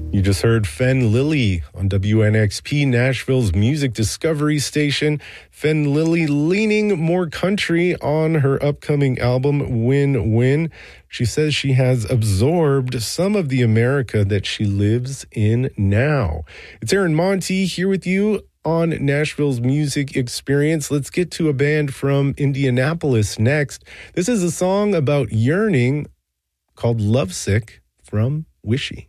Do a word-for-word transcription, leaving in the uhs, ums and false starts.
You just heard Fen Lily on W N X P, Nashville's music discovery station. Fen Lily leaning more country on her upcoming album, Win Win. She says she has absorbed some of the America that she lives in now. It's Aaron Monty here with you on Nashville's Music Experience. Let's get to a band from Indianapolis next. This is a song about yearning called Lovesick from Wishy.